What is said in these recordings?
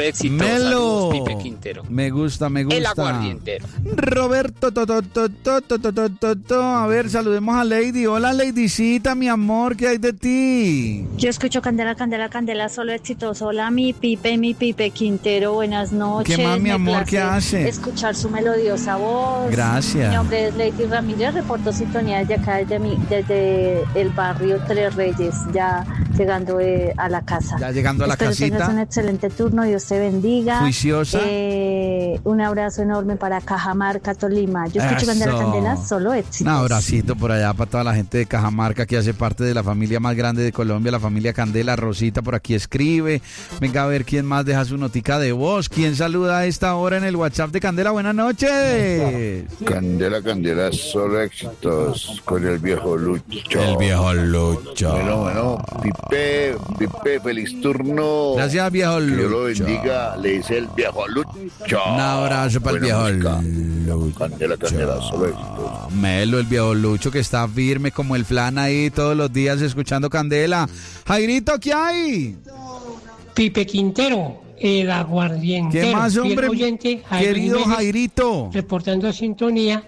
solo éxito. Melo. Saludos, Pipe Quintero. Me gusta. El aguardientero. Roberto, a ver, saludemos a Lady. Hola, Ladycita, mi amor, ¿qué hay de ti? Yo escucho Candela, Candela, Candela, solo éxitos. Hola, mi Pipe Quintero, buenas noches. ¿Qué más, mi amor, qué hace? Escuchar su melodiosa voz. Gracias. Mi nombre es Lady Ramírez, reporto sintonía desde acá, desde el barrio Tres Reyes, ya llegando a la casa. Ya llegando a la Espero casita. tengas un excelente turno, Dios te bendiga. Juiciosa. Un abrazo enorme para Cajamarca, Tolima. Yo escucho Eso. Candela, Candela, solo éxitos. Un abracito por allá para toda la gente de Cajamarca que hace parte de la familia más grande de Colombia, la familia Candela. Rosita por aquí escribe. Venga a ver quién más deja su notica de voz. ¿Quién saluda a esta hora en el WhatsApp de Candela? Buenas noches. Candela, Candela, solo éxitos con el viejo Lucho. El viejo Lucho. Bueno, Pipe, feliz turno. Gracias, viejo Que Dios lo Lucho. bendiga, le dice el viejo Lucho. Un abrazo para el viejo Buena música. Lucho. Candela, solo éxitos. Melo, el viejo Lucho que está firme como el flan ahí todos los días escuchando Candela. Jairito, ¿qué hay? Pipe Quintero, el aguardientero. ¿Qué más, hombre? Fiel oyente, Jairo Querido Jiménez, Jairito. reportando sintonía,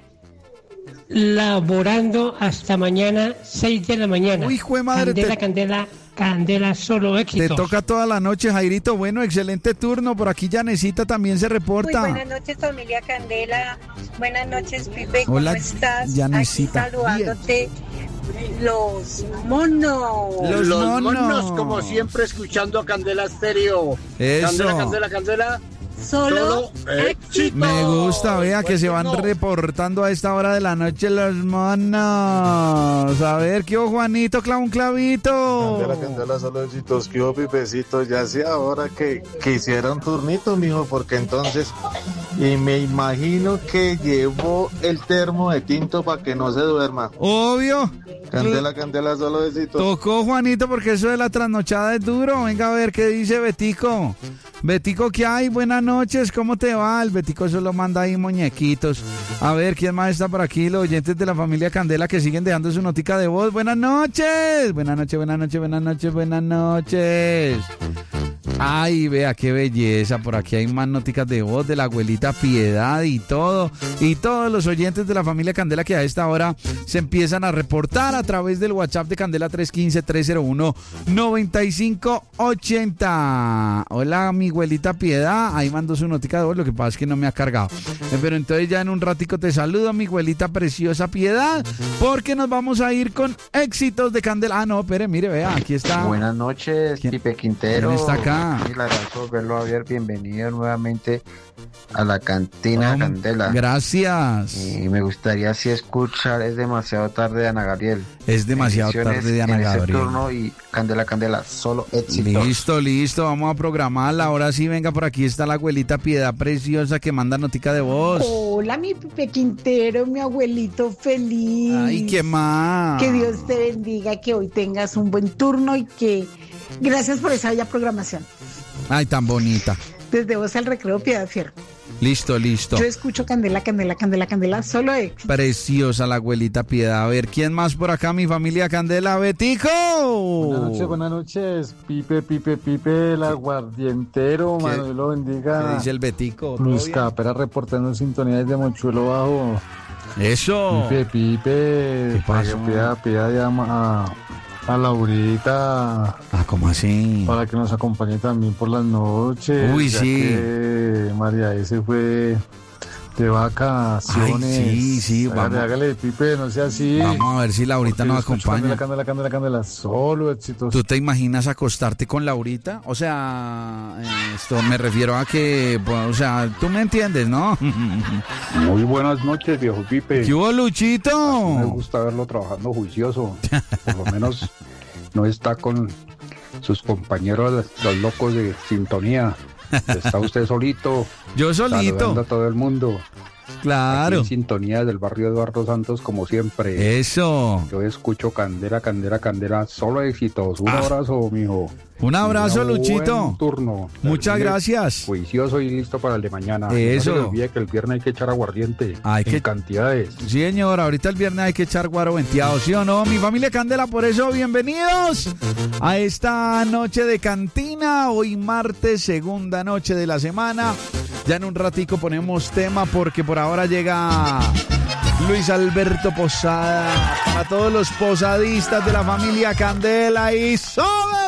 laborando hasta mañana, 6 de la mañana. Uy, jue madre, Candela, solo éxitos. Te toca toda la noche, Jairito. Bueno, excelente turno. Por aquí Yanecita también se reporta. Muy buenas noches, familia Candela. Buenas noches, Pipe. ¿Cómo Hola, estás? Yanecita. Aquí saludándote. Los monos. Los monos. Como siempre, escuchando a Candela Estéreo. Eso. Candela. Solo éxito. Me gusta, vea que se van reportando a esta hora de la noche los monos. A ver, ¿qué hubo, Juanito? Clava un clavito. Candela, solo éxitos. ¿Qué hubo, Pipecito? Ya sea ahora que hiciera un turnito, mijo, porque entonces, y me imagino que llevó el termo de tinto para que no se duerma. Obvio. Candela, solo éxitos. Tocó, Juanito, porque eso de la trasnochada es duro. Venga a ver qué dice Betico. Betico, ¿qué hay? Buenas noches, ¿cómo te va? El Betico solo manda ahí muñequitos. A ver, ¿quién más está por aquí? Los oyentes de la familia Candela que siguen dejando su notica de voz. Buenas noches. Buenas noches. Ay, vea qué belleza. Por aquí hay más noticas de voz de la abuelita Piedad y todo. Y todos los oyentes de la familia Candela que a esta hora se empiezan a reportar a través del WhatsApp de Candela 315-301-9580. Hola, mi abuelita Piedad. Ahí mando su notica de voz. Lo que pasa es que no me ha cargado. Pero entonces ya en un ratico te saludo, mi abuelita preciosa Piedad, porque nos vamos a ir con éxitos de Candela. Ah, no, espere, mire, vea, aquí está. Buenas noches, Pipe Quintero. ¿Quién está acá? Milagroso verlo a ver, bienvenido nuevamente a la cantina Candela. Gracias. Y me gustaría así escuchar Es demasiado tarde de Ana Gabriel. Es demasiado tarde de Ana en ese Gabriel. turno y Candela, solo éxitos. Listo, vamos a programarla. Ahora sí, venga, por aquí está la abuelita Piedad preciosa que manda notica de voz. Hola, mi Pipe Quintero, mi abuelito feliz. Ay, ¿qué más? Que Dios te bendiga, que hoy tengas un buen turno y que gracias por esa bella programación. Ay, tan bonita. Desde Voz al Recreo, Piedad Fierro. Listo. Yo escucho Candela, solo éxito. Preciosa la abuelita Piedad. A ver, ¿quién más por acá? Mi familia Candela. ¡Betico! Buenas noches, Pipe, el aguardientero, Manuel lo bendiga. ¿Qué dice el Betico? Luis Capera reportando sintonías de Mochuelo Bajo. Eso. Pipe, ¿qué pasó? Piedad llama a Laurita. Ah, ¿cómo así? Para que nos acompañe también por las noches. Uy, ya sí. Que María ese fue de vacaciones. Ay, sí, vamos. Hágale, Pipe, no sea así. Vamos a ver si Laurita nos acompaña. Candela, solo éxitos. ¿Tú te imaginas acostarte con Laurita? O sea, esto me refiero a que, pues, o sea, tú me entiendes, ¿no? Muy buenas noches, viejo Pipe. ¿Qué hubo, Luchito? Me gusta verlo trabajando juicioso. Por lo menos no está con sus compañeros, los locos de sintonía. Está usted solito. Yo solito. Saludando a todo el mundo. Claro. Aquí en sintonía del barrio Eduardo Santos, como siempre. Eso. Yo escucho Candela, Candela, Candela, solo éxitos. Un abrazo, mijo. Un abrazo, Luchito. Buen turno. Muchas gracias. Juicioso y listo para el de mañana. Eso. No se le olvide que el viernes hay que echar aguardiente. En cantidades. Sí, señor. Ahorita el viernes hay que echar guaro venteado, ¿sí o no? Mi familia Candela, por eso, bienvenidos a esta noche de cantina. Hoy martes, segunda noche de la semana. Ya en un ratico ponemos tema porque por ahora llega Luis Alberto Posada. Para todos los posadistas de la familia Candela y ¡sobe!